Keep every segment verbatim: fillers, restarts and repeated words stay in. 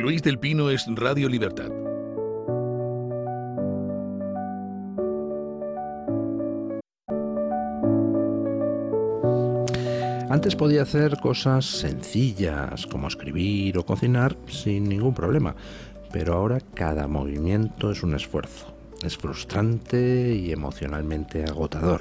Luis del Pino es Radio Libertad. Antes podía hacer cosas sencillas como escribir o cocinar sin ningún problema, pero ahora cada movimiento es un esfuerzo. Es frustrante y emocionalmente agotador.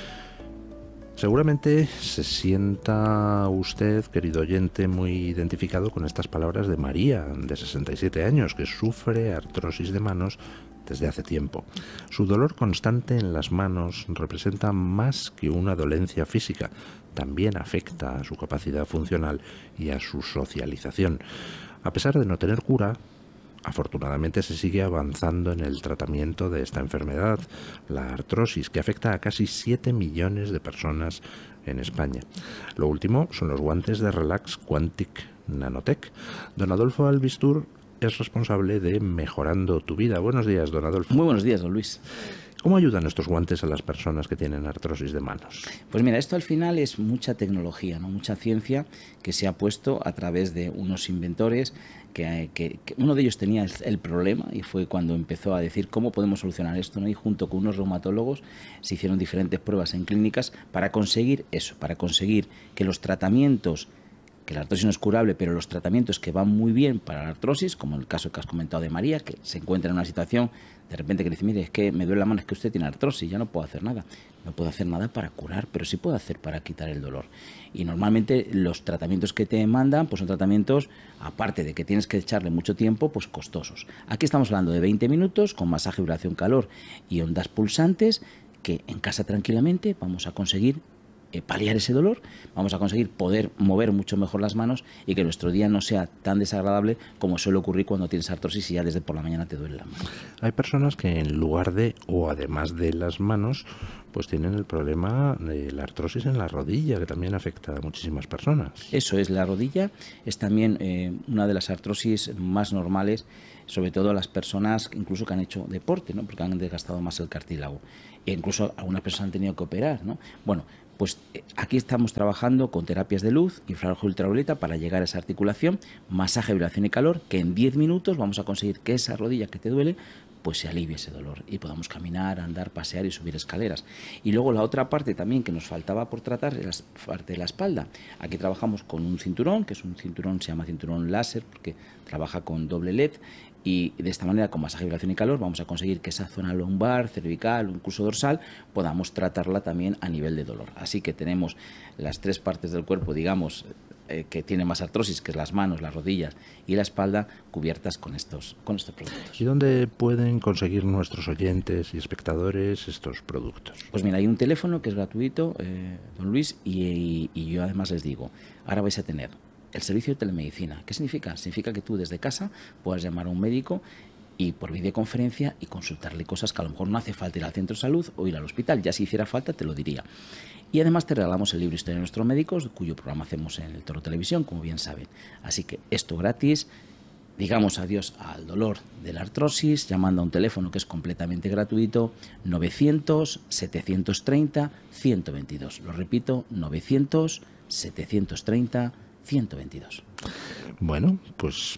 Seguramente se sienta usted, querido oyente, muy identificado con estas palabras de María, de sesenta y siete años, que sufre artrosis de manos desde hace tiempo. Su dolor constante en las manos representa más que una dolencia física, también afecta a su capacidad funcional y a su socialización. A pesar de no tener cura, afortunadamente se sigue avanzando en el tratamiento de esta enfermedad, la artrosis, que afecta a casi siete millones de personas en España. Lo último son los guantes de Relax Quantic Nanotech. Don Adolfo Albistur es responsable de Mejorando tu Vida. Buenos días, don Adolfo. Muy buenos días, don Luis. ¿Cómo ayudan estos guantes a las personas que tienen artrosis de manos? Pues mira, esto al final es mucha tecnología, ¿no? Mucha ciencia que se ha puesto a través de unos inventores que, que, que uno de ellos tenía el, el problema y fue cuando empezó a decir cómo podemos solucionar esto, ¿no? Y junto con unos reumatólogos se hicieron diferentes pruebas en clínicas para conseguir eso, para conseguir que los tratamientos, que la artrosis no es curable, pero los tratamientos que van muy bien para la artrosis, como el caso que has comentado de María, que se encuentra en una situación de repente que dice, mire, es que me duele la mano, es que usted tiene artrosis, ya no puedo hacer nada. No puedo hacer nada para curar, pero sí puedo hacer para quitar el dolor. Y normalmente los tratamientos que te mandan pues son tratamientos, aparte de que tienes que echarle mucho tiempo, pues costosos. Aquí estamos hablando de veinte minutos con masaje, vibración, calor y ondas pulsantes, que en casa tranquilamente vamos a conseguir Eh, paliar ese dolor, vamos a conseguir poder mover mucho mejor las manos y que nuestro día no sea tan desagradable como suele ocurrir cuando tienes artrosis y ya desde por la mañana te duele la mano. Hay personas que en lugar de, o además de las manos, pues tienen el problema de la artrosis en la rodilla, que también afecta a muchísimas personas. Eso es, la rodilla es también eh, una de las artrosis más normales, sobre todo a las personas incluso que han hecho deporte, ¿no? Porque han desgastado más el cartílago. E incluso algunas personas han tenido que operar, ¿no? Bueno, pues aquí estamos trabajando con terapias de luz, infrarrojo y ultravioleta para llegar a esa articulación, masaje, vibración y calor, que en diez minutos vamos a conseguir que esa rodilla que te duele pues se alivie ese dolor y podamos caminar, andar, pasear y subir escaleras. Y luego la otra parte también que nos faltaba por tratar es la parte de la espalda. Aquí trabajamos con un cinturón, que es un cinturón, se llama cinturón láser porque trabaja con doble L E D, y de esta manera con masaje, vibración y calor vamos a conseguir que esa zona lumbar, cervical o incluso dorsal podamos tratarla también a nivel de dolor. Así que tenemos las tres partes del cuerpo, digamos, eh, que tienen más artrosis, que es las manos, las rodillas y la espalda, cubiertas con estos, con estos productos. ¿Y dónde pueden conseguir nuestros oyentes y espectadores estos productos? Pues mira, hay un teléfono que es gratuito, eh, don Luis, y, y, y yo además les digo, ahora vais a tener el servicio de telemedicina. ¿Qué significa? Significa que tú desde casa puedas llamar a un médico y por videoconferencia y consultarle cosas que a lo mejor no hace falta ir al centro de salud o ir al hospital. Ya si hiciera falta te lo diría. Y además te regalamos el libro Historia de nuestros médicos, cuyo programa hacemos en el Toro Televisión, como bien saben. Así que esto gratis. Digamos adiós al dolor de la artrosis llamando a un teléfono que es completamente gratuito, novecientos, setecientos treinta, ciento veintidós. Lo repito, novecientos, setecientos treinta, ciento veintidós. Bueno, pues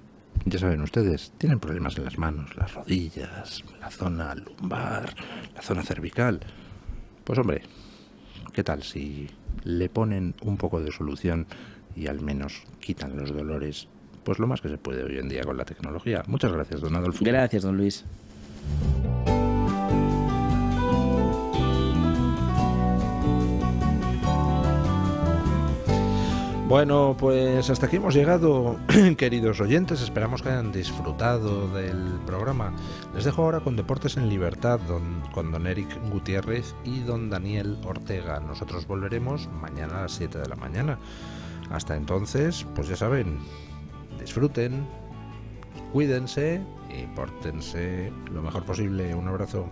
ya saben ustedes, tienen problemas en las manos, las rodillas, la zona lumbar, la zona cervical. Pues hombre, ¿qué tal si le ponen un poco de solución y al menos quitan los dolores? Pues lo más que se puede hoy en día con la tecnología. Muchas gracias, don Adolfo. Gracias, don Luis. Bueno, pues hasta aquí hemos llegado, queridos oyentes. Esperamos que hayan disfrutado del programa. Les dejo ahora con Deportes en Libertad, don, con don Eric Gutiérrez y don Daniel Ortega. Nosotros volveremos mañana a las siete de la mañana. Hasta entonces, pues ya saben, disfruten, cuídense y pórtense lo mejor posible. Un abrazo.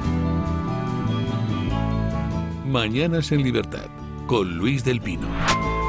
Mañanas en Libertad, con Luis del Pino.